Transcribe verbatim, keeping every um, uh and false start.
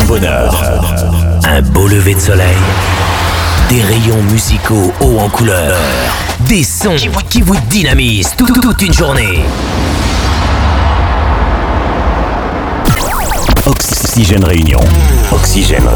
bonheur. Un beau lever de soleil, des rayons musicaux hauts en couleur, des sons qui vous, qui vous dynamisent tout, tout, toute une journée. Oxygène Réunion. Oxygène